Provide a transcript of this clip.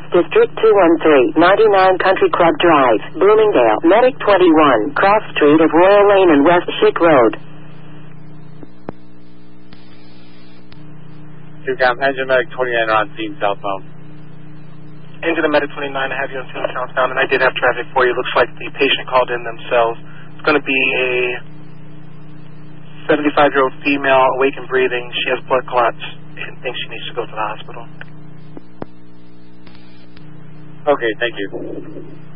District 213, 99 Country Club Drive, Bloomingdale, Medic 21, Cross Street of Royal Lane and West Schick Road. Engine Medic 29 on scene southbound. Engine of Medic 29, I have you on scene southbound, and I did have traffic for you. Looks like the patient called in themselves. It's going to be a 75-year-old female, awake and breathing. She has blood clots and thinks she needs to go to the hospital. Okay, thank you.